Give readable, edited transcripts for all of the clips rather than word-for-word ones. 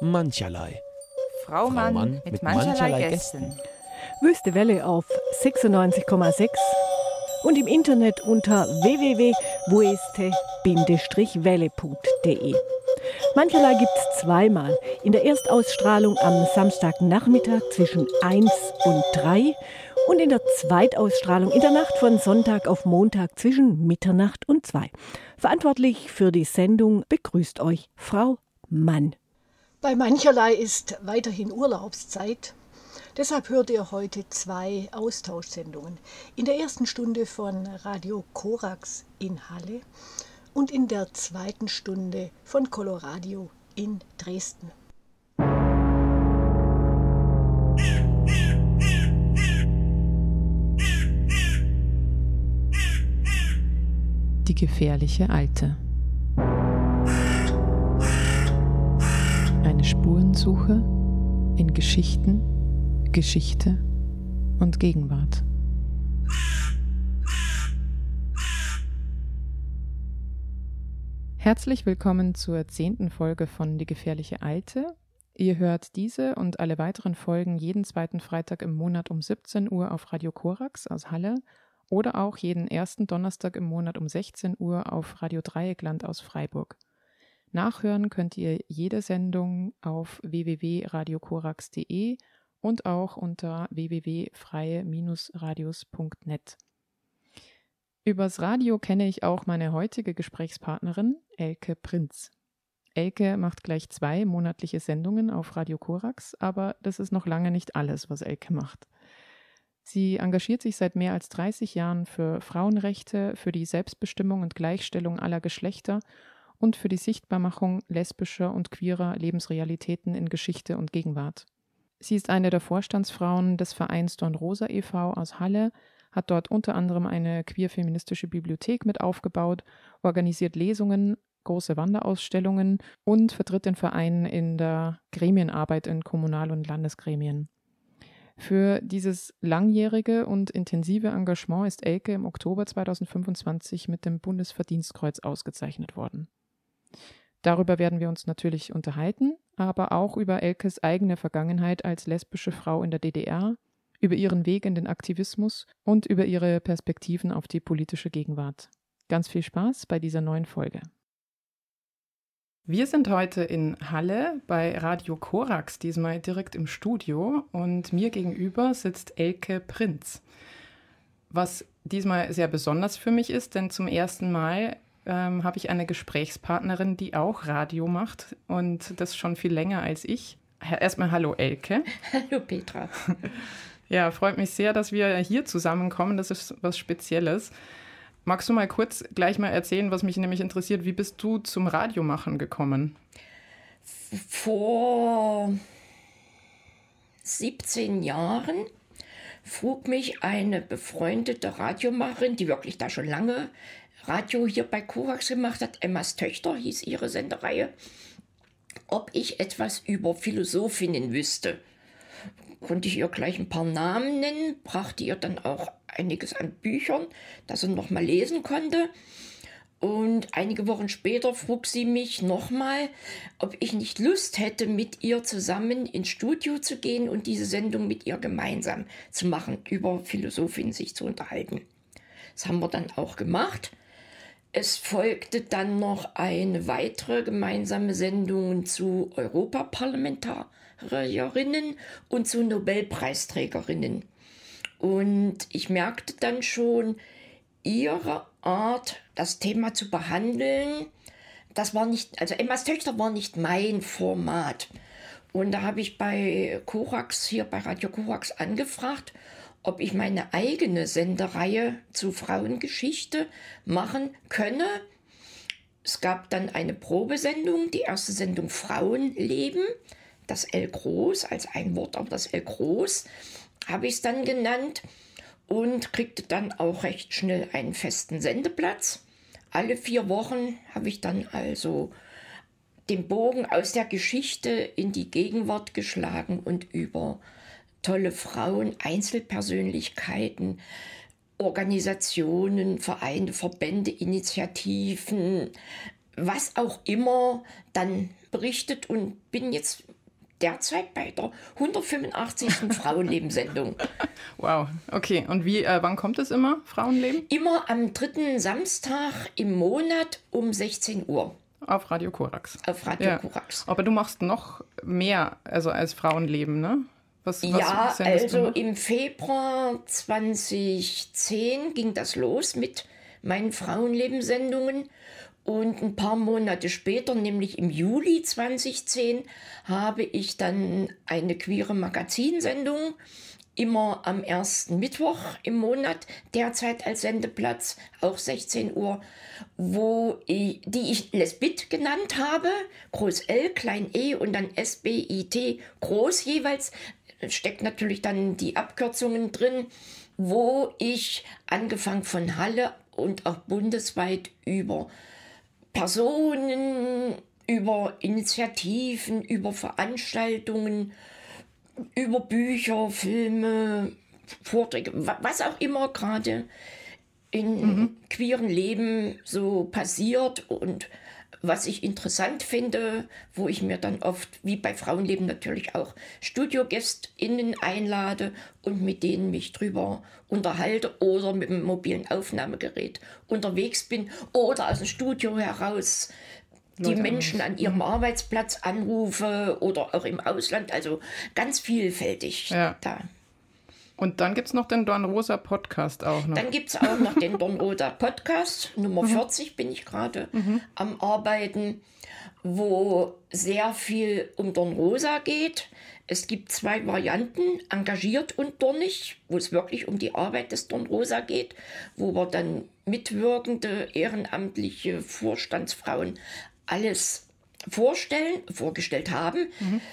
mancherlei. Frau Mann mit mancherlei Gästen. Wüste Welle auf 96,6 und im Internet unter www.wueste-welle.de. Mancherlei gibt's zweimal. In der Erstausstrahlung am Samstagnachmittag zwischen 1 und 3 und in der Zweitausstrahlung in der Nacht von Sonntag auf Montag zwischen Mitternacht und 2. Verantwortlich für die Sendung begrüßt euch Frau Mann. Bei mancherlei ist weiterhin Urlaubszeit. Deshalb hört ihr heute 2 Austauschsendungen. In der ersten Stunde von Radio Korax in Halle und in der zweiten Stunde von Coloradio in Dresden. Die gefährliche Alte. Eine Spurensuche in Geschichten, Geschichte und Gegenwart. Herzlich willkommen zur 10. Folge von Die gefährliche Alte. Ihr hört diese und alle weiteren Folgen jeden zweiten Freitag im Monat um 17 Uhr auf Radio Korax aus Halle oder auch jeden ersten Donnerstag im Monat um 16 Uhr auf Radio Dreieckland aus Freiburg. Nachhören könnt ihr jede Sendung auf www.radiokorax.de und auch unter www.freie-radios.net. Übers Radio kenne ich auch meine heutige Gesprächspartnerin Elke Prinz. Elke macht gleich 2 monatliche Sendungen auf Radio Korax, aber das ist noch lange nicht alles, was Elke macht. Sie engagiert sich seit mehr als 30 Jahren für Frauenrechte, für die Selbstbestimmung und Gleichstellung aller Geschlechter und für die Sichtbarmachung lesbischer und queerer Lebensrealitäten in Geschichte und Gegenwart. Sie ist eine der Vorstandsfrauen des Vereins Dornrosa e.V. aus Halle, hat dort unter anderem eine queer-feministische Bibliothek mit aufgebaut, organisiert Lesungen, große Wanderausstellungen und vertritt den Verein in der Gremienarbeit in Kommunal- und Landesgremien. Für dieses langjährige und intensive Engagement ist Elke im Oktober 2025 mit dem Bundesverdienstkreuz ausgezeichnet worden. Darüber werden wir uns natürlich unterhalten, aber auch über Elkes eigene Vergangenheit als lesbische Frau in der DDR, über ihren Weg in den Aktivismus und über ihre Perspektiven auf die politische Gegenwart. Ganz viel Spaß bei dieser neuen Folge. Wir sind heute in Halle bei Radio Korax, diesmal direkt im Studio, und mir gegenüber sitzt Elke Prinz. Was diesmal sehr besonders für mich ist, denn zum ersten Mal habe ich eine Gesprächspartnerin, die auch Radio macht und das schon viel länger als ich. Erstmal hallo Elke. Hallo Petra. Ja, freut mich sehr, dass wir hier zusammenkommen. Das ist was Spezielles. Magst du mal kurz gleich mal erzählen, was mich nämlich interessiert, wie bist du zum Radiomachen gekommen? Vor 17 Jahren frug mich eine befreundete Radiomacherin, die wirklich da schon lange Radio hier bei Korax gemacht hat, Emmas Töchter hieß ihre Sendereihe, ob ich etwas über Philosophinnen wüsste. Konnte ich ihr gleich ein paar Namen nennen, brachte ihr dann auch einiges an Büchern, das sie noch mal lesen konnte. Und einige Wochen später frug sie mich nochmal, ob ich nicht Lust hätte, mit ihr zusammen ins Studio zu gehen und diese Sendung mit ihr gemeinsam zu machen, über Philosophinnen sich zu unterhalten. Das haben wir dann auch gemacht. Es folgte dann noch eine weitere gemeinsame Sendung zu Europaparlamentarierinnen und zu Nobelpreisträgerinnen. Und ich merkte dann schon, ihre Art, das Thema zu behandeln, das war nicht, also Emmas Töchter war nicht mein Format. Und da habe ich bei Korax, hier bei Radio Korax angefragt, ob ich meine eigene Sendereihe zu Frauengeschichte machen könne. Es gab dann eine Probesendung, die erste Sendung Frauenleben, das L groß, als ein Wort, aber das L groß, habe ich es dann genannt und kriegte dann auch recht schnell einen festen Sendeplatz. Alle 4 Wochen habe ich dann also den Bogen aus der Geschichte in die Gegenwart geschlagen und über tolle Frauen, Einzelpersönlichkeiten, Organisationen, Vereine, Verbände, Initiativen, was auch immer dann berichtet und bin jetzt derzeit bei der 185. Frauenleben-Sendung. Wow, okay. Und wann kommt es immer, Frauenleben? Immer am 3. Samstag im Monat um 16 Uhr. Auf Radio Korax. Auf Radio Korax. Aber du machst noch mehr als Frauenleben, ne? Was sendest du noch? Im Februar 2010 ging das los mit meinen Frauenleben-Sendungen. Und ein paar Monate später, nämlich im Juli 2010, habe ich dann eine queere Magazinsendung, immer am ersten Mittwoch im Monat, derzeit als Sendeplatz, auch 16 Uhr, die ich Lesbit genannt habe, Groß L, Klein E und dann SBIT, groß jeweils, steckt natürlich dann die Abkürzungen drin, wo ich angefangen von Halle und auch bundesweit über Personen, über Initiativen, über Veranstaltungen, über Bücher, Filme, Vorträge, was auch immer gerade in queeren Leben so passiert und was ich interessant finde, wo ich mir dann oft, wie bei Frauenleben natürlich auch, StudiogästInnen einlade und mit denen mich drüber unterhalte oder mit dem mobilen Aufnahmegerät unterwegs bin oder aus dem Studio heraus die Menschen an ihrem Arbeitsplatz anrufe oder auch im Ausland, also ganz vielfältig da. Und dann gibt es noch den Dornrosa Podcast auch noch. Dann gibt es auch noch den Dornrosa Podcast, Nummer 40 bin ich gerade am Arbeiten, wo sehr viel um Dornrosa geht. Es gibt 2 Varianten, engagiert und dornig, wo es wirklich um die Arbeit des Dornrosa geht, wo wir dann mitwirkende, ehrenamtliche Vorstandsfrauen alles vorgestellt haben.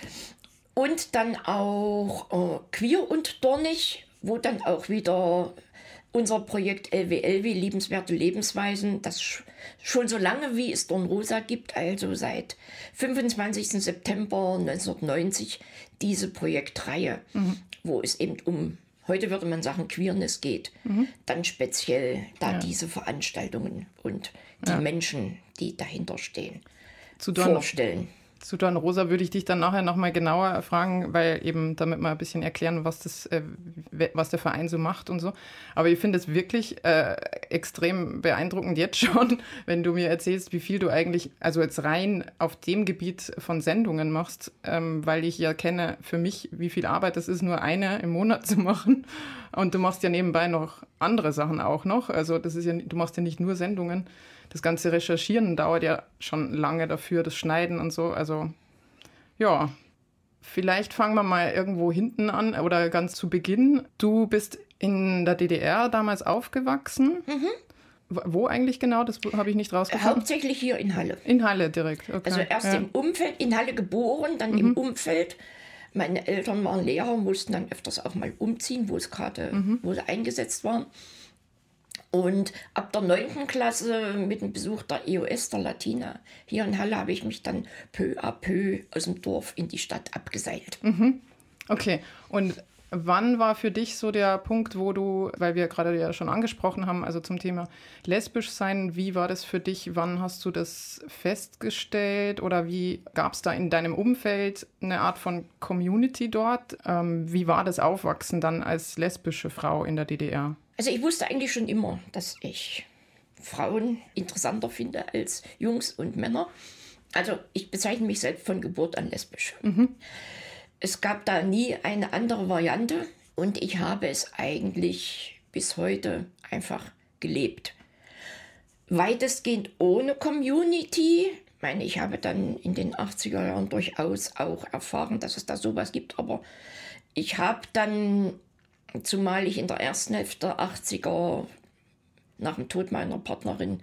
Und dann auch queer und dornig, wo dann auch wieder unser Projekt LWLW, liebenswerte Lebensweisen, das schon so lange wie es Dornrosa gibt, also seit 25. September 1990, diese Projektreihe, wo es eben um, heute würde man sagen, Queerness geht, dann speziell da diese Veranstaltungen und die Menschen, die dahinter stehen, vorstellen. Zu Dornrosa würde ich dich dann nachher nochmal genauer fragen, weil eben damit mal ein bisschen erklären, was der Verein so macht und so. Aber ich finde es wirklich extrem beeindruckend jetzt schon, wenn du mir erzählst, wie viel du eigentlich, also jetzt rein auf dem Gebiet von Sendungen machst, weil ich ja kenne für mich, wie viel Arbeit es ist, nur eine im Monat zu machen. Und du machst ja nebenbei noch andere Sachen auch noch. Also das ist ja, du machst ja nicht nur Sendungen. Das ganze Recherchieren dauert ja schon lange dafür, das Schneiden und so. Also ja, vielleicht fangen wir mal irgendwo hinten an oder ganz zu Beginn. Du bist in der DDR damals aufgewachsen. Wo eigentlich genau? Das habe ich nicht rausgefunden. Hauptsächlich hier in Halle. In Halle direkt, okay. Also erst im Umfeld, in Halle geboren, dann im Umfeld. Meine Eltern waren Lehrer, mussten dann öfters auch mal umziehen, wo sie eingesetzt waren. Und ab der 9. Klasse mit dem Besuch der EOS, der Latina, hier in Halle, habe ich mich dann peu à peu aus dem Dorf in die Stadt abgeseilt. Okay, und wann war für dich so der Punkt, wo du, weil wir gerade ja schon angesprochen haben, also zum Thema lesbisch sein, wie war das für dich? Wann hast du das festgestellt oder wie gab es da in deinem Umfeld eine Art von Community dort? Wie war das Aufwachsen dann als lesbische Frau in der DDR? Also ich wusste eigentlich schon immer, dass ich Frauen interessanter finde als Jungs und Männer. Also ich bezeichne mich selbst von Geburt an lesbisch. Es gab da nie eine andere Variante und ich habe es eigentlich bis heute einfach gelebt. Weitestgehend ohne Community. Ich meine, ich habe dann in den 80er Jahren durchaus auch erfahren, dass es da sowas gibt, aber ich habe dann, zumal ich in der ersten Hälfte der 80er nach dem Tod meiner Partnerin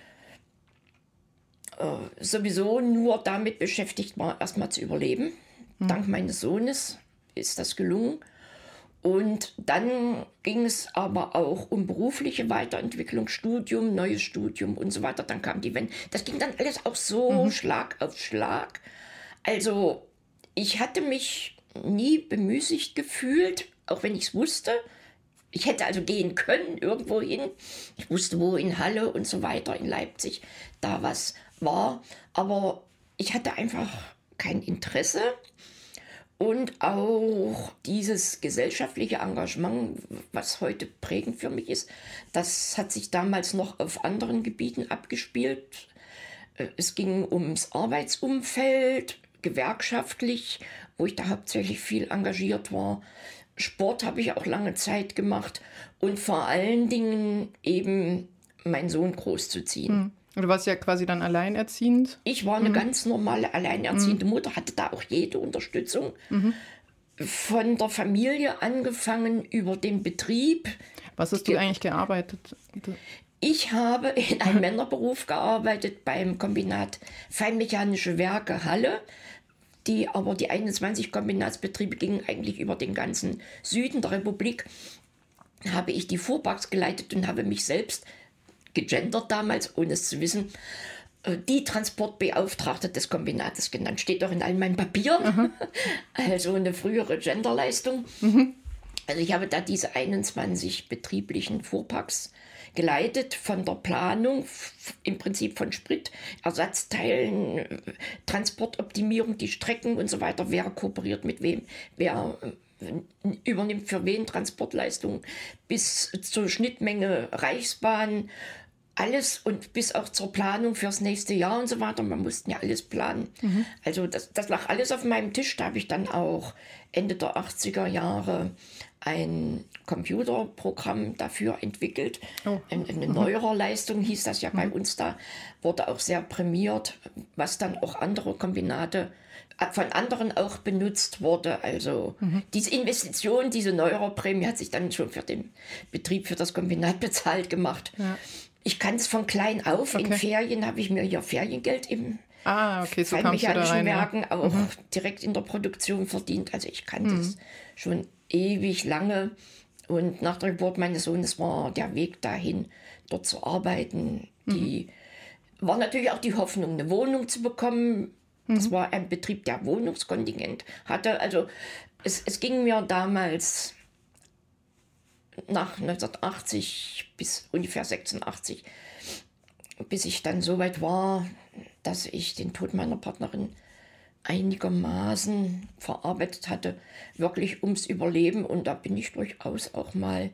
sowieso nur damit beschäftigt war, erstmal zu überleben. Dank meines Sohnes ist das gelungen. Und dann ging es aber auch um berufliche Weiterentwicklung, Studium, neues Studium und so weiter. Dann kam die Wende. Das ging dann alles auch so Schlag auf Schlag. Also ich hatte mich nie bemüßigt gefühlt, auch wenn ich es wusste. Ich hätte also gehen können irgendwo hin. Ich wusste, wo in Halle und so weiter, in Leipzig, da was war. Aber ich hatte einfach kein Interesse. Und auch dieses gesellschaftliche Engagement, was heute prägend für mich ist, das hat sich damals noch auf anderen Gebieten abgespielt. Es ging ums Arbeitsumfeld, gewerkschaftlich, wo ich da hauptsächlich viel engagiert war. Sport habe ich auch lange Zeit gemacht und vor allen Dingen eben meinen Sohn großzuziehen. Du warst ja quasi dann alleinerziehend. Ich war eine ganz normale alleinerziehende Mutter, hatte da auch jede Unterstützung. Von der Familie angefangen über den Betrieb. Was hast du eigentlich gearbeitet? Ich habe in einem Männerberuf gearbeitet beim Kombinat Feinmechanische Werke Halle. Aber die 21 Kombinatsbetriebe gingen eigentlich über den ganzen Süden der Republik. Habe ich die Fuhrparks geleitet und habe mich selbst gegendert damals, ohne es zu wissen, die Transportbeauftragte des Kombinates genannt. Steht doch in allen meinen Papieren. Also eine frühere Genderleistung. Also ich habe da diese 21 betrieblichen Fuhrparks geleitet, von der Planung, im Prinzip von Sprit, Ersatzteilen, Transportoptimierung, die Strecken und so weiter. Wer kooperiert mit wem, wer übernimmt für wen Transportleistungen, bis zur Schnittmenge Reichsbahn, alles und bis auch zur Planung fürs nächste Jahr und so weiter. Man musste ja alles planen. Also das lag alles auf meinem Tisch. Da habe ich dann auch Ende der 80er Jahre ein Computerprogramm dafür entwickelt. Eine neuere Leistung hieß das ja bei uns. Da wurde auch sehr prämiert, was dann auch andere Kombinate von anderen auch benutzt wurde. Also diese Investition, diese Neuere-Prämie hat sich dann schon für den Betrieb, für das Kombinat bezahlt gemacht. Ja. Ich kann es von klein auf. Okay. In Ferien habe ich mir hier Feriengeld im so Feinmechanischen Werken auch direkt in der Produktion verdient. Also ich kannte es schon ewig lange. Und nach der Geburt meines Sohnes war der Weg dahin, dort zu arbeiten. Die war natürlich auch die Hoffnung, eine Wohnung zu bekommen. Das war ein Betrieb, der Wohnungskontingent hatte. Also es ging mir damals nach 1980 bis ungefähr 86, bis ich dann so weit war, dass ich den Tod meiner Partnerin einigermaßen verarbeitet hatte, wirklich ums Überleben. Und da bin ich durchaus auch mal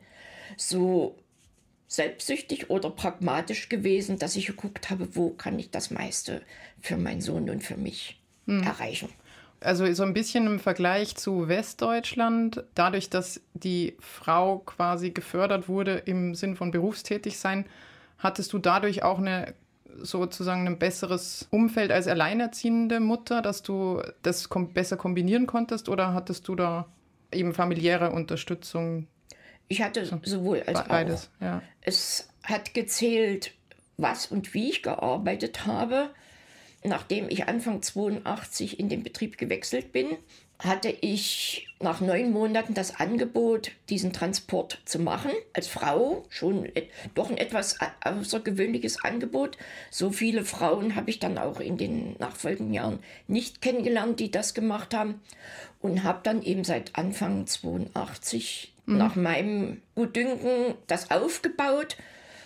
so selbstsüchtig oder pragmatisch gewesen, dass ich geguckt habe, wo kann ich das meiste für meinen Sohn und für mich erreichen. Also so ein bisschen im Vergleich zu Westdeutschland, dadurch, dass die Frau quasi gefördert wurde im Sinn von Berufstätigsein, hattest du dadurch auch sozusagen ein besseres Umfeld als alleinerziehende Mutter, dass du das besser kombinieren konntest, oder hattest du da eben familiäre Unterstützung? Ich hatte sowohl als beides, auch. Ja. Es hat gezählt, was und wie ich gearbeitet habe. Nachdem ich Anfang 82 in den Betrieb gewechselt bin, hatte ich nach 9 Monaten das Angebot, diesen Transport zu machen. Als Frau schon doch ein etwas außergewöhnliches Angebot. So viele Frauen habe ich dann auch in den nachfolgenden Jahren nicht kennengelernt, die das gemacht haben. Und habe dann eben seit Anfang 82 nach meinem Gutdünken das aufgebaut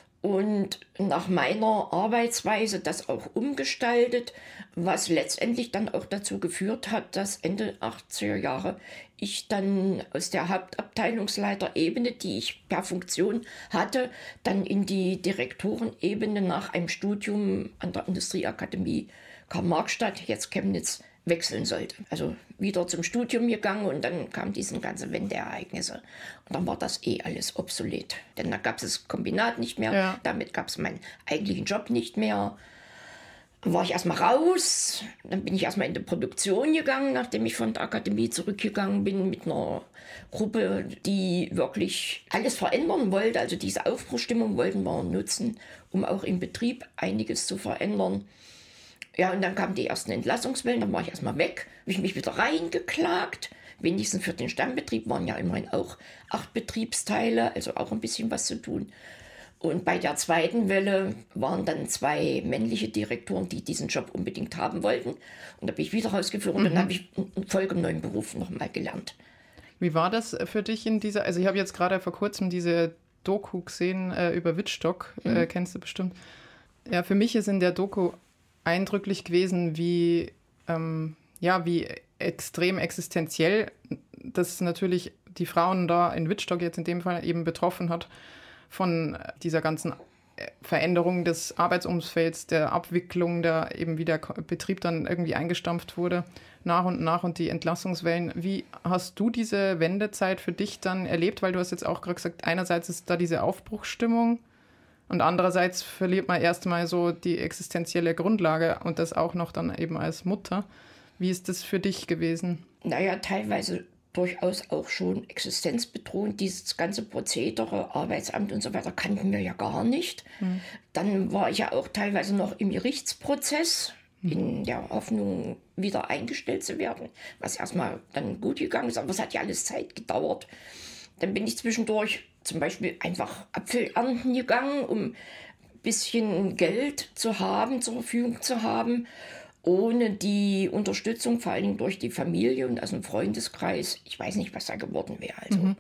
und nach meiner Arbeitsweise das auch umgestaltet, was letztendlich dann auch dazu geführt hat, dass Ende 80er Jahre ich dann aus der Hauptabteilungsleiterebene, die ich per Funktion hatte, dann in die Direktorenebene nach einem Studium an der Industrieakademie Karl-Marx-Stadt, jetzt Chemnitz, wechseln sollte. Also wieder zum Studium gegangen und dann kamen diese ganzen Wendeereignisse. Und dann war das alles obsolet. Denn da gab es das Kombinat nicht mehr, damit gab es meinen eigentlichen Job nicht mehr. Dann war ich erstmal raus, dann bin ich erstmal in die Produktion gegangen, nachdem ich von der Akademie zurückgegangen bin mit einer Gruppe, die wirklich alles verändern wollte. Also diese Aufbruchstimmung wollten wir nutzen, um auch im Betrieb einiges zu verändern. Ja, und dann kamen die ersten Entlassungswellen, dann war ich erstmal weg, habe ich mich wieder reingeklagt. Wenigstens für den Stammbetrieb waren ja immerhin auch 8 Betriebsteile, also auch ein bisschen was zu tun. Und bei der zweiten Welle waren dann 2 männliche Direktoren, die diesen Job unbedingt haben wollten. Und da bin ich wieder rausgeführt und dann habe ich einen vollkommen neuen Beruf nochmal gelernt. Wie war das für dich in dieser, also ich habe jetzt gerade vor kurzem diese Doku gesehen über Wittstock, kennst du bestimmt. Ja, für mich ist in der Doku eindrücklich gewesen, wie extrem existenziell das natürlich die Frauen da in Wittstock jetzt in dem Fall eben betroffen hat von dieser ganzen Veränderung des Arbeitsumfelds, der Abwicklung, wie der Betrieb dann irgendwie eingestampft wurde nach und die Entlassungswellen. Wie hast du diese Wendezeit für dich dann erlebt? Weil du hast jetzt auch gerade gesagt, einerseits ist da diese Aufbruchsstimmung und andererseits verliert man erstmal so die existenzielle Grundlage und das auch noch dann eben als Mutter. Wie ist das für dich gewesen? Naja, teilweise durchaus auch schon existenzbedrohend. Dieses ganze Prozedere, Arbeitsamt und so weiter kannten wir ja gar nicht. Dann war ich ja auch teilweise noch im Gerichtsprozess, in der Hoffnung, wieder eingestellt zu werden, was erstmal dann gut gegangen ist, aber es hat ja alles Zeit gedauert. Dann bin ich zwischendurch zum Beispiel einfach Apfel ernten gegangen, um ein bisschen Geld zu haben, zur Verfügung zu haben, ohne die Unterstützung, vor allem durch die Familie und aus dem Freundeskreis. Ich weiß nicht, was da geworden wäre. Also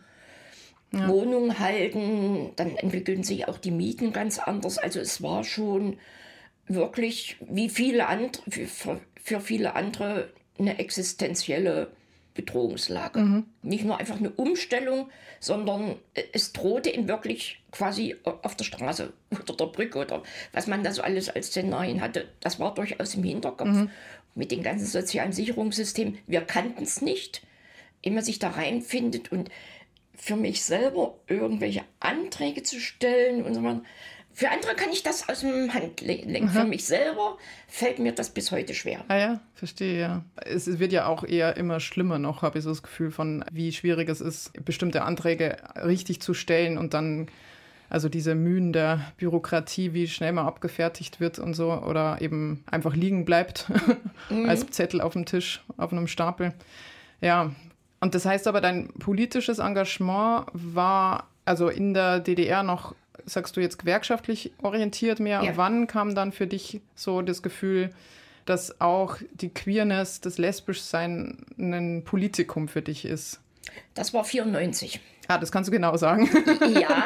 Wohnung halten, dann entwickeln sich auch die Mieten ganz anders. Also es war schon wirklich wie viele andere, für viele andere eine existenzielle Bedrohungslage. Nicht nur einfach eine Umstellung, sondern es drohte ihm wirklich quasi auf der Straße oder der Brücke oder was man da so alles als Szenarien hatte. Das war durchaus im Hinterkopf mit den ganzen sozialen Sicherungssystemen. Wir kannten es nicht, ehe man sich da reinfindet und für mich selber irgendwelche Anträge zu stellen und so weiter. Für andere kann ich das aus dem Hand lenken. Für mich selber fällt mir das bis heute schwer. Ah ja, verstehe, ja. Es wird ja auch eher immer schlimmer noch, habe ich so das Gefühl von, wie schwierig es ist, bestimmte Anträge richtig zu stellen und dann, also diese Mühen der Bürokratie, wie schnell man abgefertigt wird und so oder eben einfach liegen bleibt als Zettel auf dem Tisch, auf einem Stapel. Ja, und das heißt aber, dein politisches Engagement war also in der DDR noch, sagst du jetzt, gewerkschaftlich orientiert mehr? Ja. Und wann kam dann für dich so das Gefühl, dass auch die Queerness, das Lesbischsein ein Politikum für dich ist? Das war 94. Ah, das kannst du genau sagen. Ja,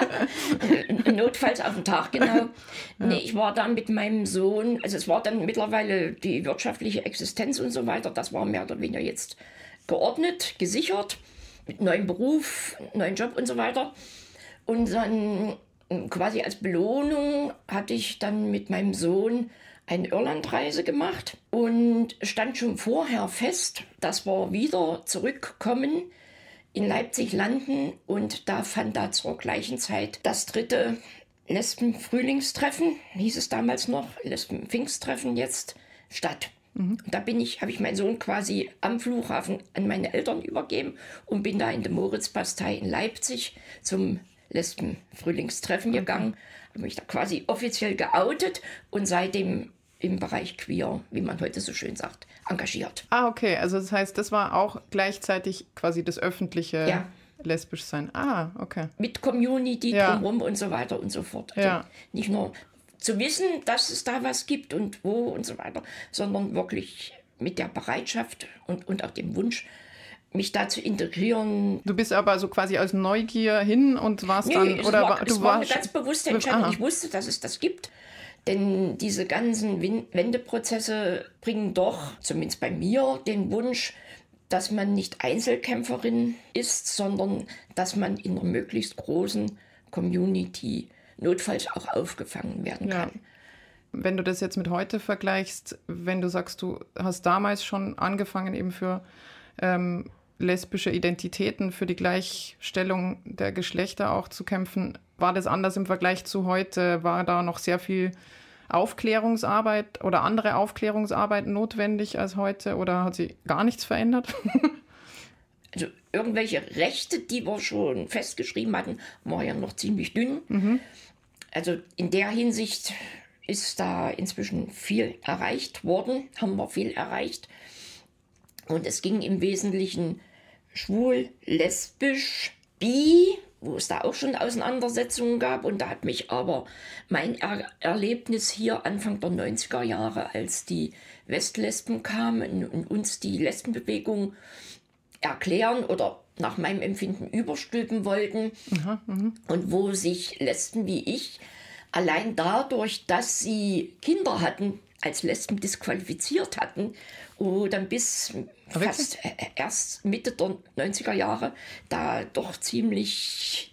notfalls auf den Tag genau. Nee, ich war dann mit meinem Sohn, also es war dann mittlerweile die wirtschaftliche Existenz und so weiter, das war mehr oder weniger jetzt geordnet, gesichert, mit neuem Beruf, neuen Job und so weiter. Und dann quasi als Belohnung hatte ich dann mit meinem Sohn eine Irlandreise gemacht und stand schon vorher fest, dass wir wieder zurückkommen, in Leipzig landen und da fand da zur gleichen Zeit das 3. Lesben-Frühlingstreffen, hieß es damals noch, Lesben-Pfingsttreffen jetzt, statt. Und da habe ich meinen Sohn quasi am Flughafen an meine Eltern übergeben und bin da in der Moritzbastei in Leipzig zum Lesben-Frühlingstreffen gegangen, habe mich da quasi offiziell geoutet und seitdem im Bereich Queer, wie man heute so schön sagt, engagiert. Ah, okay. Also das heißt, das war auch gleichzeitig quasi das öffentliche Lesbischsein. Ah, okay. Mit Community drumherum und so weiter und so fort. Also nicht nur zu wissen, dass es da was gibt und wo und so weiter, sondern wirklich mit der Bereitschaft und auch dem Wunsch, mich da zu integrieren. Du bist aber so quasi aus Neugier hin und warst dann... Es war eine ganz bewusste Entscheidung. Ich wusste, dass es das gibt. Denn diese ganzen Wendeprozesse bringen doch, zumindest bei mir, den Wunsch, dass man nicht Einzelkämpferin ist, sondern dass man in einer möglichst großen Community notfalls auch aufgefangen werden kann. Wenn du das jetzt mit heute vergleichst, wenn du sagst, du hast damals schon angefangen eben für lesbische Identitäten, für die Gleichstellung der Geschlechter auch zu kämpfen, war das anders im Vergleich zu heute? War da noch sehr viel Aufklärungsarbeit oder andere Aufklärungsarbeit notwendig als heute oder hat sich gar nichts verändert? Also irgendwelche Rechte, die wir schon festgeschrieben hatten, waren ja noch ziemlich dünn. Also in der Hinsicht ist da inzwischen viel erreicht worden, haben wir viel erreicht. Und es ging im Wesentlichen schwul, lesbisch, bi, wo es da auch schon Auseinandersetzungen gab. Und da hat mich aber mein Erlebnis hier Anfang der 90er Jahre, als die Westlesben kamen und uns die Lesbenbewegung erklären oder nach meinem Empfinden überstülpen wollten. Und wo sich Lesben wie ich allein dadurch, dass sie Kinder hatten, als Lesben disqualifiziert hatten und dann bis fast erst Mitte der 90er Jahre da doch ziemlich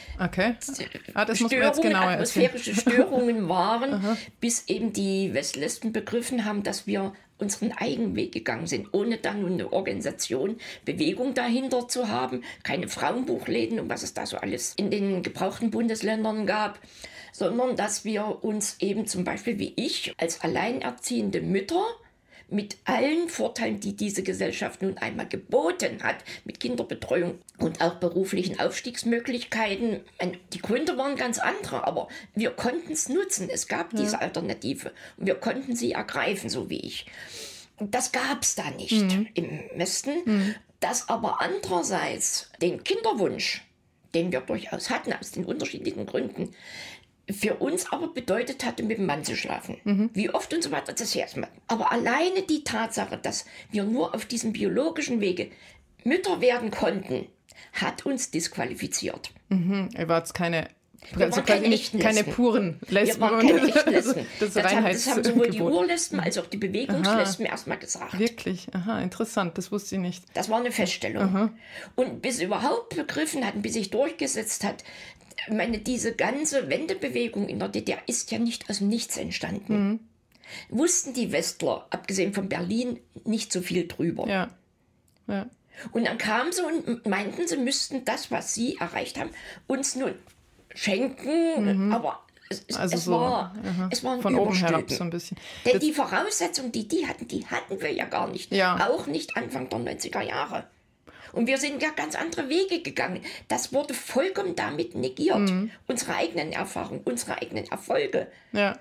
das muss man jetzt genauer atmosphärische Störungen waren, bis eben die Westlesben begriffen haben, dass wir unseren eigenen Weg gegangen sind, ohne dann eine Organisation, Bewegung dahinter zu haben, keine Frauenbuchläden und was es da so alles in den gebrauchten Bundesländern gab, sondern dass wir uns eben zum Beispiel wie ich als alleinerziehende Mütter mit allen Vorteilen, die diese Gesellschaft nun einmal geboten hat, mit Kinderbetreuung und auch beruflichen Aufstiegsmöglichkeiten. Die Gründe waren ganz andere, aber wir konnten es nutzen. Es gab diese Alternative und wir konnten sie ergreifen, so wie ich. Und das gab es da nicht im Westen. Das aber andererseits den Kinderwunsch, den wir durchaus hatten, aus den unterschiedlichen Gründen, für uns aber bedeutet hatte, mit dem Mann zu schlafen. Wie oft und so weiter, das erstmal. Aber alleine die Tatsache, dass wir nur auf diesem biologischen Wege Mütter werden konnten, hat uns disqualifiziert. Ihr wart keine puren Lesben. Wir waren keine echten Lesben. Das haben sowohl die Urlesben als auch die Bewegungslesben erstmal gesagt. Wirklich? Aha, interessant, das wusste ich nicht. Das war eine Feststellung. Und bis überhaupt begriffen hatten, bis sich durchgesetzt hat, diese ganze Wendebewegung in der DDR ist ja nicht aus dem Nichts entstanden. Wussten die Westler, abgesehen von Berlin, nicht so viel drüber. Ja. Und dann kamen sie und meinten, sie müssten das, was sie erreicht haben, uns nun schenken, aber es war ein von oben herab Überstülpen. so ein bisschen. Denn die Voraussetzungen, die hatten wir ja gar nicht. Ja. Auch nicht Anfang der 90er Jahre. Und wir sind ja ganz andere Wege gegangen. Das wurde vollkommen damit negiert. Unsere eigenen Erfahrungen, unsere eigenen Erfolge. Ja.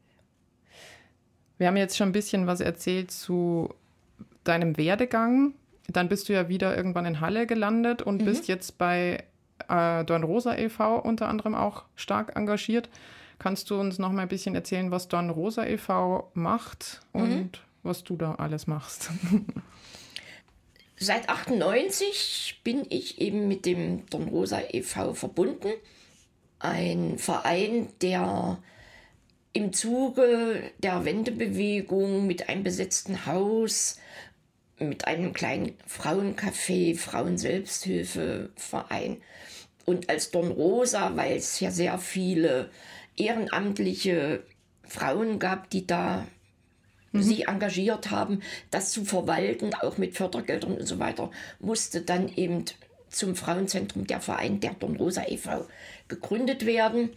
Wir haben jetzt schon ein bisschen was erzählt zu deinem Werdegang. Dann bist du ja wieder irgendwann in Halle gelandet und bist jetzt bei Dornrosa e.V. unter anderem auch stark engagiert. Kannst du uns noch mal ein bisschen erzählen, was Dornrosa e.V. macht und was du da alles machst? Seit 1998 bin ich eben mit dem Dornrosa e.V. verbunden. Ein Verein, der im Zuge der Wendebewegung mit einem besetzten Haus, mit einem kleinen Frauencafé, Frauenselbsthilfeverein und als Dornrosa, weil es ja sehr viele ehrenamtliche Frauen gab, die da sich engagiert haben, das zu verwalten, auch mit Fördergeldern und so weiter, musste dann eben zum Frauenzentrum der Verein der Dornrosa e.V. gegründet werden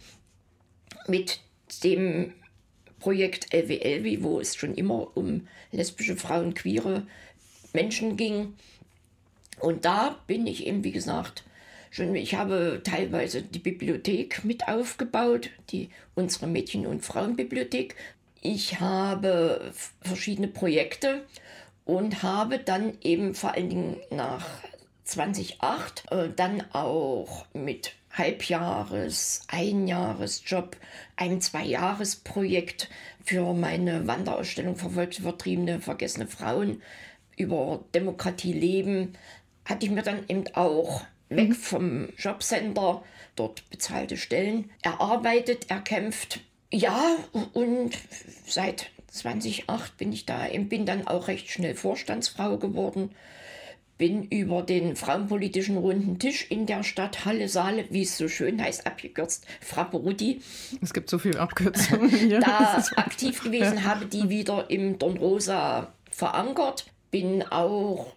mit dem Projekt LWLWI, wo es schon immer um lesbische Frauen, queere Menschen ging. Und da bin ich eben, wie gesagt, ich habe teilweise die Bibliothek mit aufgebaut, unsere Mädchen- und Frauenbibliothek. Ich habe verschiedene Projekte und habe dann eben vor allen Dingen nach 2008 dann auch mit Halbjahres-, Einjahresjob, einem 2-Jahres-Projekt für meine Wanderausstellung Verfolgte, Vertriebene, Vergessene Frauen über Demokratie leben, hatte ich mir dann eben auch weg vom Jobcenter, dort bezahlte Stellen, erarbeitet, erkämpft. Ja, und seit 2008 bin ich da, bin dann auch recht schnell Vorstandsfrau geworden, bin über den Frauenpolitischen Runden Tisch in der Stadt Halle-Saale, wie es so schön heißt, abgekürzt, Frapperudi. Es gibt so viele Abkürzungen hier. Da aktiv gewesen, habe die wieder im Dornrosa verankert, bin auch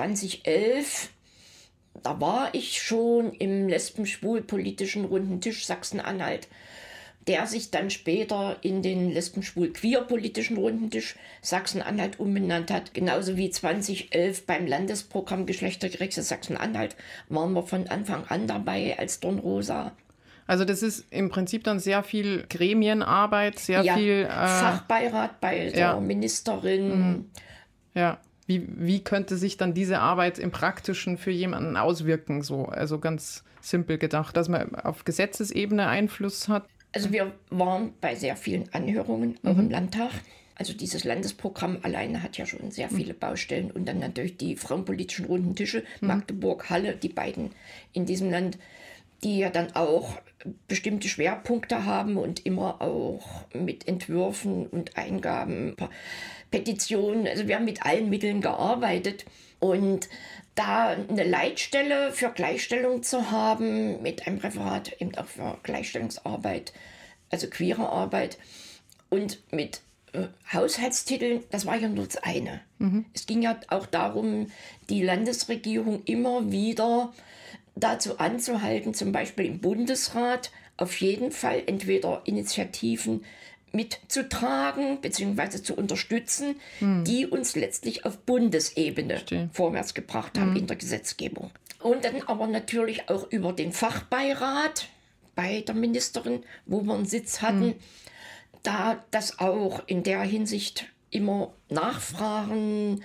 2011, da war ich schon im lesben-schwul-politischen Runden Tisch Sachsen-Anhalt, der sich dann später in den lesben-schwul-queer-politischen Rundentisch Sachsen-Anhalt umbenannt hat. Genauso wie 2011 beim Landesprogramm Geschlechtergerechte Sachsen-Anhalt waren wir von Anfang an dabei als Dornrosa. Also das ist im Prinzip dann sehr viel Gremienarbeit, sehr viel... Fachbeirat bei der Ministerin. Ja, wie könnte sich dann diese Arbeit im Praktischen für jemanden auswirken? So? Also ganz simpel gedacht, dass man auf Gesetzesebene Einfluss hat. Also wir waren bei sehr vielen Anhörungen, auch im Landtag. Also dieses Landesprogramm alleine hat ja schon sehr viele Baustellen. Und dann natürlich die frauenpolitischen Runden Tische, Magdeburg, Halle, die beiden in diesem Land. die ja dann auch bestimmte Schwerpunkte haben und immer auch mit Entwürfen und Eingaben, Petitionen, also wir haben mit allen Mitteln gearbeitet. Und da eine Leitstelle für Gleichstellung zu haben, mit einem Referat eben auch für Gleichstellungsarbeit, also queere Arbeit und mit Haushaltstiteln, das war ja nur das eine. Es ging ja auch darum, die Landesregierung immer wieder dazu anzuhalten, zum Beispiel im Bundesrat auf jeden Fall entweder Initiativen mitzutragen bzw. zu unterstützen, die uns letztlich auf Bundesebene vorwärts gebracht haben in der Gesetzgebung. Und dann aber natürlich auch über den Fachbeirat bei der Ministerin, wo wir einen Sitz hatten, da das auch in der Hinsicht immer Nachfragen,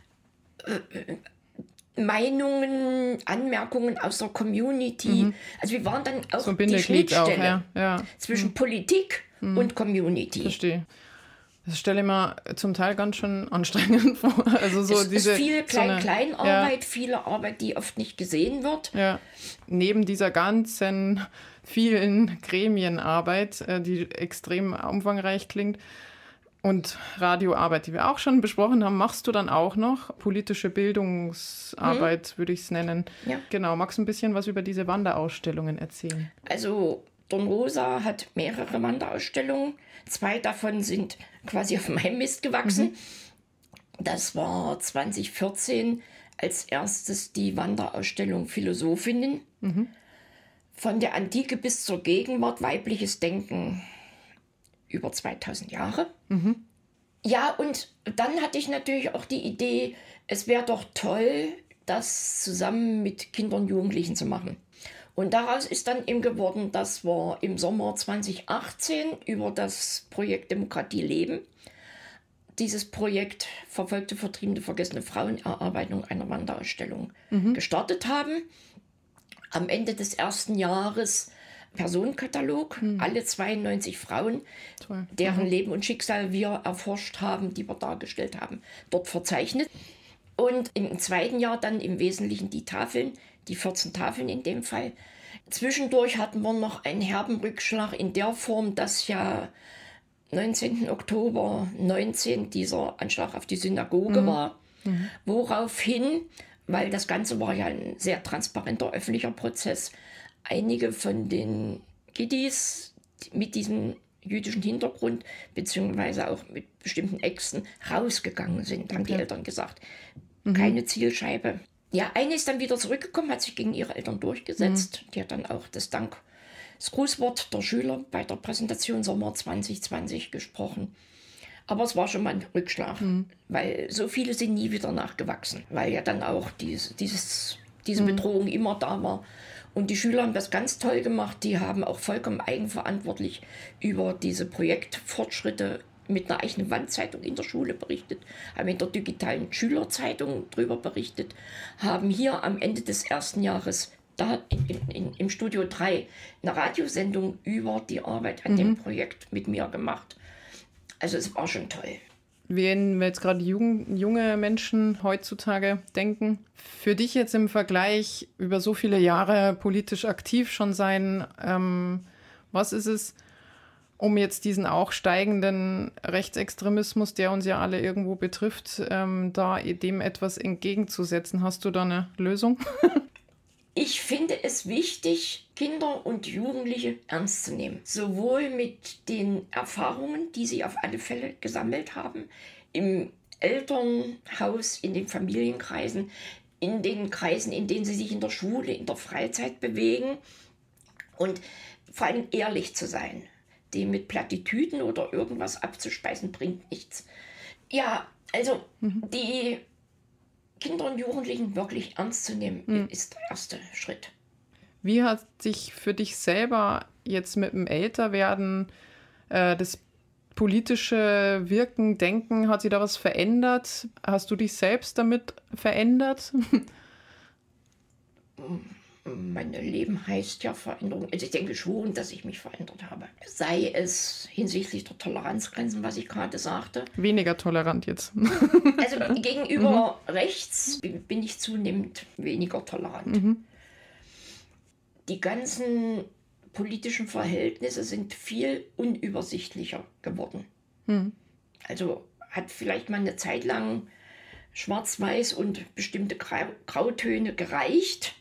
Meinungen, Anmerkungen aus der Community. Also wir waren dann auch so die Schnittstelle zwischen Politik und Community. Verstehe. Das stelle ich mir zum Teil ganz schön anstrengend vor. Also so es ist viel Kleinarbeit, viele Arbeit, die oft nicht gesehen wird. Ja. Neben dieser ganzen vielen Gremienarbeit, die extrem umfangreich klingt, und Radioarbeit, die wir auch schon besprochen haben, machst du dann auch noch politische Bildungsarbeit, würde ich es nennen. Ja. Genau, magst du ein bisschen was über diese Wanderausstellungen erzählen? Also Dornrosa hat mehrere Wanderausstellungen. 2 davon sind quasi auf meinem Mist gewachsen. Das war 2014 als erstes die Wanderausstellung Philosophinnen. Von der Antike bis zur Gegenwart, weibliches Denken über 2000 Jahre. Ja, und dann hatte ich natürlich auch die Idee, es wäre doch toll, das zusammen mit Kindern und Jugendlichen zu machen. Und daraus ist dann eben geworden, dass wir im Sommer 2018 über das Projekt Demokratie leben, dieses Projekt Verfolgte, Vertriebene, Vergessene Frauen, Erarbeitung einer Wanderausstellung gestartet haben. Am Ende des ersten Jahres Personenkatalog, alle 92 Frauen, deren Leben und Schicksal wir erforscht haben, die wir dargestellt haben, dort verzeichnet. Und im zweiten Jahr dann im Wesentlichen die Tafeln, die 14 Tafeln in dem Fall. Zwischendurch hatten wir noch einen herben Rückschlag in der Form, dass ja 19. Oktober 19 dieser Anschlag auf die Synagoge war, woraufhin, weil das Ganze war ja ein sehr transparenter öffentlicher Prozess, einige von den Kiddies mit diesem jüdischen Hintergrund, beziehungsweise auch mit bestimmten Äxten, rausgegangen sind, haben die Eltern gesagt. Keine Zielscheibe. Ja, eine ist dann wieder zurückgekommen, hat sich gegen ihre Eltern durchgesetzt. Die hat dann auch das Grußwort der Schüler bei der Präsentation Sommer 2020 gesprochen. Aber es war schon mal ein Rückschlag, weil so viele sind nie wieder nachgewachsen, weil ja dann auch diese Bedrohung immer da war. Und die Schüler haben das ganz toll gemacht. Die haben auch vollkommen eigenverantwortlich über diese Projektfortschritte mit einer eigenen Wandzeitung in der Schule berichtet, haben in der digitalen Schülerzeitung darüber berichtet, haben hier am Ende des ersten Jahres da im Studio 3 eine Radiosendung über die Arbeit an dem Projekt mit mir gemacht. Also es war schon toll. Wenn wir jetzt gerade junge Menschen heutzutage denken, für dich jetzt im Vergleich über so viele Jahre politisch aktiv schon sein, was ist es, um jetzt diesen auch steigenden Rechtsextremismus, der uns ja alle irgendwo betrifft, da dem etwas entgegenzusetzen? Hast du da eine Lösung? Ich finde es wichtig, Kinder und Jugendliche ernst zu nehmen. Sowohl mit den Erfahrungen, die sie auf alle Fälle gesammelt haben, im Elternhaus, in den Familienkreisen, in den Kreisen, in denen sie sich in der Schule, in der Freizeit bewegen. Und vor allem ehrlich zu sein. Die mit Plattitüden oder irgendwas abzuspeisen, bringt nichts. Ja, also die Kinder und Jugendlichen wirklich ernst zu nehmen, ist der erste Schritt. Wie hat sich für dich selber jetzt mit dem Älterwerden das politische Wirken, Denken, hat sich da was verändert? Hast du dich selbst damit verändert? Mein Leben heißt ja Veränderung. Also ich denke schon, dass ich mich verändert habe. Sei es hinsichtlich der Toleranzgrenzen, was ich gerade sagte. Weniger tolerant jetzt. Also gegenüber rechts bin ich zunehmend weniger tolerant. die ganzen politischen Verhältnisse sind viel unübersichtlicher geworden. Also hat vielleicht mal eine Zeit lang Schwarz-Weiß und bestimmte Grautöne gereicht.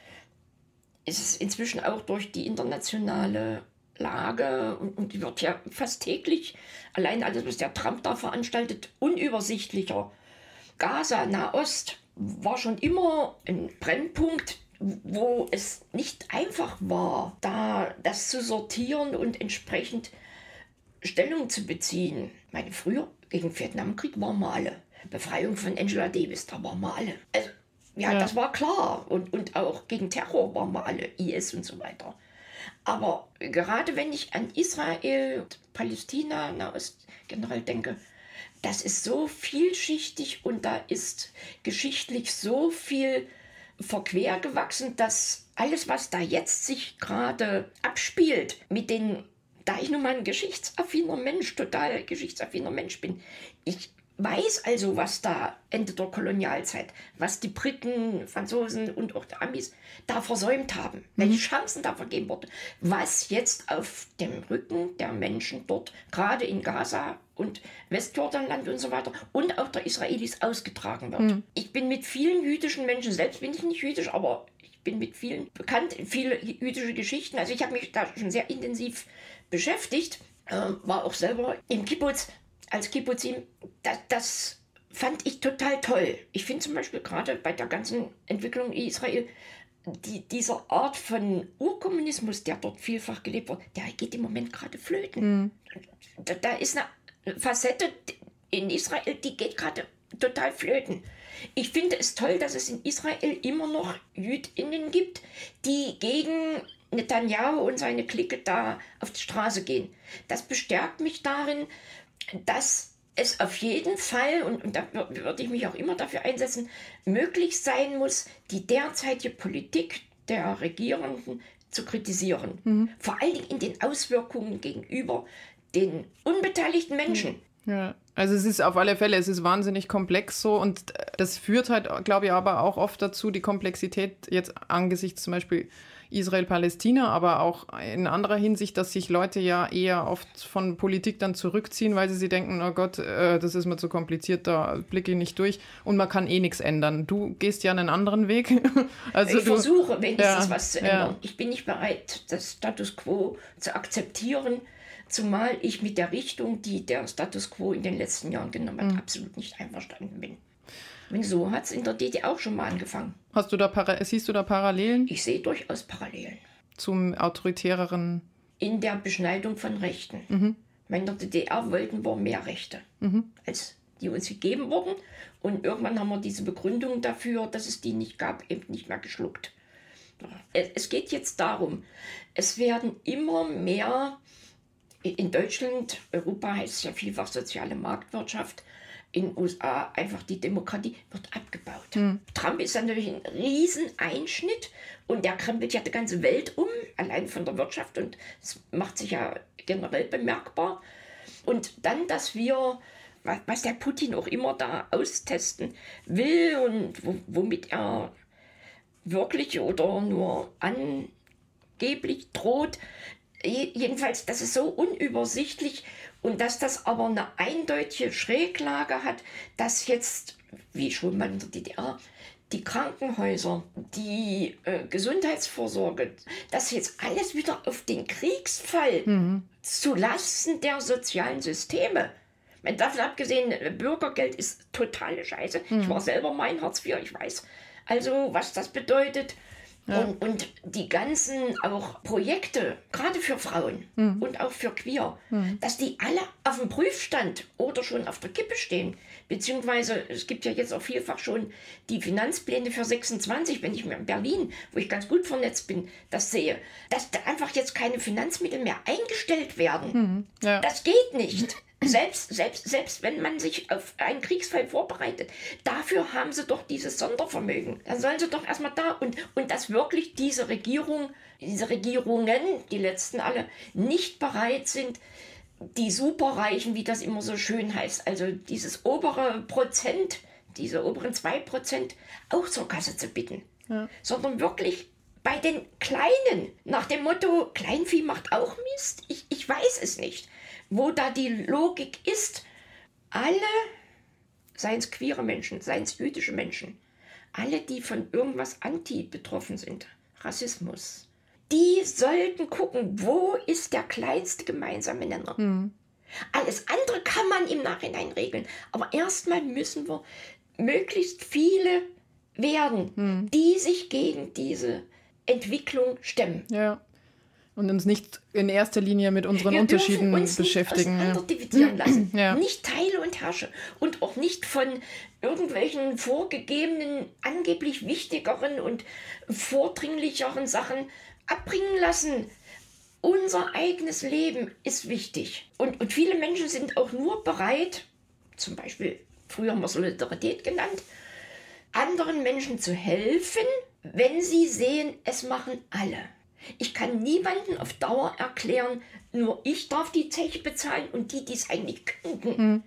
Es ist inzwischen auch durch die internationale Lage und die wird ja fast täglich, allein alles, was der Trump da veranstaltet, unübersichtlicher. Gaza, Nahost war schon immer ein Brennpunkt, wo es nicht einfach war, da das zu sortieren und entsprechend Stellung zu beziehen. Ich meine, früher gegen Vietnamkrieg waren wir alle. Befreiung von Angela Davis, da waren wir alle. Also, ja, das war klar. Und auch gegen Terror waren wir alle, IS und so weiter. Aber gerade wenn ich an Israel, Palästina, Nahost generell denke, das ist so vielschichtig und da ist geschichtlich so viel verquer gewachsen, dass alles, was da jetzt sich gerade abspielt, da ich nun mal ein total geschichtsaffiner Mensch bin, ich weiß also, was da Ende der Kolonialzeit, was die Briten, Franzosen und auch die Amis da versäumt haben, welche Chancen da vergeben wurden, was jetzt auf dem Rücken der Menschen dort, gerade in Gaza und Westjordanland und so weiter und auch der Israelis ausgetragen wird. Ich bin mit vielen jüdischen Menschen, selbst bin ich nicht jüdisch, aber ich bin mit vielen bekannt, viele jüdische Geschichten, also ich habe mich da schon sehr intensiv beschäftigt, war auch selber im Kibbutz, als Kibbuzim, das fand ich total toll. Ich finde zum Beispiel gerade bei der ganzen Entwicklung in Israel, dieser Art von Urkommunismus, der dort vielfach gelebt wird, der geht im Moment gerade flöten. Da ist eine Facette in Israel, die geht gerade total flöten. Ich finde es toll, dass es in Israel immer noch JüdInnen gibt, die gegen Netanyahu und seine Clique da auf die Straße gehen. Das bestärkt mich darin, dass es auf jeden Fall, und da würde ich mich auch immer dafür einsetzen, möglich sein muss, die derzeitige Politik der Regierenden zu kritisieren. Vor allen Dingen in den Auswirkungen gegenüber den unbeteiligten Menschen. Ja, also es ist auf alle Fälle, es ist wahnsinnig komplex so und das führt halt, glaube ich, aber auch oft dazu, die Komplexität jetzt angesichts zum Beispiel Israel-Palästina, aber auch in anderer Hinsicht, dass sich Leute ja eher oft von Politik dann zurückziehen, weil sie sich denken, oh Gott, das ist mir zu kompliziert, da blicke ich nicht durch und man kann eh nichts ändern. Du gehst ja einen anderen Weg. Also ich versuche wenigstens was zu ändern. Ich bin nicht bereit, das Status Quo zu akzeptieren, zumal ich mit der Richtung, die der Status Quo in den letzten Jahren genommen hat, absolut nicht einverstanden bin. Und so hat es in der DDR auch schon mal angefangen. Siehst du da Parallelen? Ich sehe durchaus Parallelen. Zum autoritäreren? In der Beschneidung von Rechten. In der DDR wollten wir mehr Rechte, als die uns gegeben wurden. Und irgendwann haben wir diese Begründung dafür, dass es die nicht gab, eben nicht mehr geschluckt. Es geht jetzt darum, es werden immer mehr, in Deutschland, Europa heißt es ja vielfach soziale Marktwirtschaft, in den USA einfach die Demokratie wird abgebaut. Trump ist natürlich ein Rieseneinschnitt und der krempelt ja die ganze Welt um, allein von der Wirtschaft und es macht sich ja generell bemerkbar. Und dann, dass wir, was der Putin auch immer da austesten will und womit er wirklich oder nur angeblich droht, jedenfalls, das ist so unübersichtlich und dass das aber eine eindeutige Schräglage hat, dass jetzt, wie schon mal in der DDR, die Krankenhäuser, die Gesundheitsvorsorge, dass jetzt alles wieder auf den Kriegsfall zulasten der sozialen Systeme. Davon abgesehen, Bürgergeld ist totale Scheiße. Ich war selber mein Hartz IV, ich weiß also, was das bedeutet. Ja. Und die ganzen auch Projekte, gerade für Frauen und auch für Queer, dass die alle auf dem Prüfstand oder schon auf der Kippe stehen. Beziehungsweise es gibt ja jetzt auch vielfach schon die Finanzpläne für 26, wenn ich mir in Berlin, wo ich ganz gut vernetzt bin, das sehe, dass da einfach jetzt keine Finanzmittel mehr eingestellt werden. Das geht nicht. Selbst wenn man sich auf einen Kriegsfall vorbereitet, dafür haben sie doch dieses Sondervermögen. Dann sollen sie doch erstmal da und dass wirklich diese Regierungen, die letzten alle, nicht bereit sind, die Superreichen, wie das immer so schön heißt, also dieses obere Prozent, diese oberen 2% auch zur Kasse zu bitten. Sondern wirklich bei den Kleinen, nach dem Motto, Kleinvieh macht auch Mist? Ich weiß es nicht, wo da die Logik ist. Alle, seien es queere Menschen, seien es jüdische Menschen, alle, die von irgendwas anti betroffen sind, Rassismus, die sollten gucken, wo ist der kleinste gemeinsame Nenner. Alles andere kann man im Nachhinein regeln. Aber erstmal müssen wir möglichst viele werden, die sich gegen diese Entwicklung stemmen. Ja. Und uns nicht in erster Linie mit unseren Unterschieden uns beschäftigen. Nicht auseinanderdividieren lassen. Ja. Nicht teile und herrsche. Und auch nicht von irgendwelchen vorgegebenen, angeblich wichtigeren und vordringlicheren Sachen abbringen lassen. Unser eigenes Leben ist wichtig. Und viele Menschen sind auch nur bereit, zum Beispiel, früher haben wir Solidarität genannt, anderen Menschen zu helfen, wenn sie sehen, es machen alle. Ich kann niemandem auf Dauer erklären, nur ich darf die Zeche bezahlen und die es eigentlich könnten,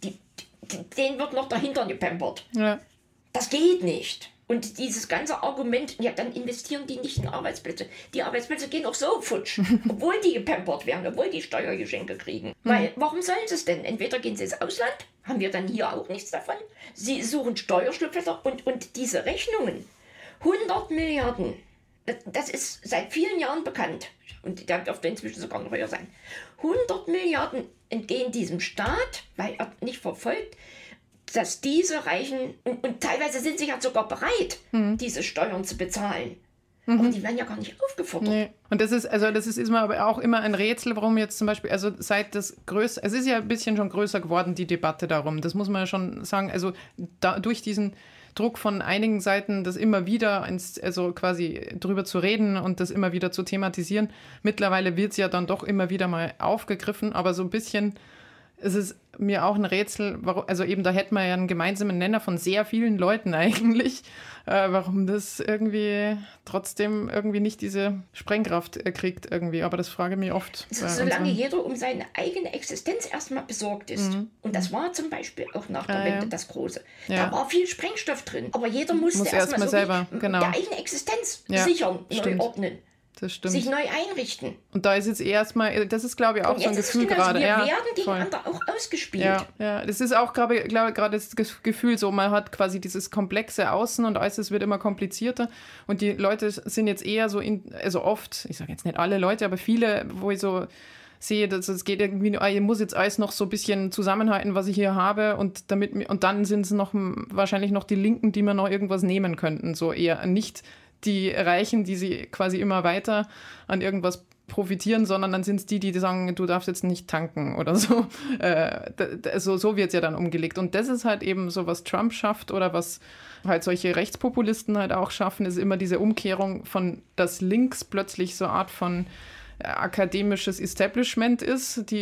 denen wird noch dahinter gepampert. Ja. Das geht nicht. Und dieses ganze Argument, ja, dann investieren die nicht in Arbeitsplätze. Die Arbeitsplätze gehen auch so futsch, obwohl die gepampert werden, obwohl die Steuergeschenke kriegen. Weil, warum sollen sie es denn? Entweder gehen sie ins Ausland, haben wir dann hier auch nichts davon. Sie suchen Steuerschlupflöcher und diese Rechnungen, 100 Milliarden, das ist seit vielen Jahren bekannt. Und der dürfte inzwischen sogar noch höher sein. 100 Milliarden entgehen diesem Staat, weil er nicht verfolgt, dass diese Reichen, und teilweise sind sie ja sogar bereit, diese Steuern zu bezahlen. Aber die werden ja gar nicht aufgefordert. Nee. Und das ist mir aber auch immer ein Rätsel, warum jetzt zum Beispiel, also seit das größer, es ist ja ein bisschen schon größer geworden, die Debatte darum, das muss man ja schon sagen, also durch diesen Druck von einigen Seiten, das immer wieder, also quasi drüber zu reden und das immer wieder zu thematisieren. Mittlerweile wird es ja dann doch immer wieder mal aufgegriffen, aber so ein bisschen, es ist mir auch ein Rätsel, warum, also eben da hätten wir ja einen gemeinsamen Nenner von sehr vielen Leuten eigentlich, warum das irgendwie trotzdem irgendwie nicht diese Sprengkraft kriegt irgendwie, aber das frage ich mich oft. Solange jeder um seine eigene Existenz erstmal besorgt ist, und das war zum Beispiel auch nach der Wende das Große, da war viel Sprengstoff drin, aber jeder musste erstmal so selber der eigene Existenz sichern, neu ordnen. Das stimmt. Sich neu einrichten. Und da ist jetzt erstmal, das ist glaube ich auch so ein Gefühl gerade. Wir werden gegeneinander auch ausgespielt. Ja, das ist auch gerade das Gefühl so, man hat quasi dieses komplexe Außen und alles wird immer komplizierter und die Leute sind jetzt eher so, also oft, ich sage jetzt nicht alle Leute, aber viele, wo ich so sehe, dass es geht irgendwie, ich muss jetzt alles noch so ein bisschen zusammenhalten, was ich hier habe und dann sind es noch wahrscheinlich noch die Linken, die mir noch irgendwas nehmen könnten, so eher nicht die Reichen, die sie quasi immer weiter an irgendwas profitieren, sondern dann sind es die sagen, du darfst jetzt nicht tanken oder so. So wird es ja dann umgelegt. Und das ist halt eben so, was Trump schafft oder was halt solche Rechtspopulisten halt auch schaffen, ist immer diese Umkehrung von, dass links plötzlich so eine Art von akademisches Establishment ist, die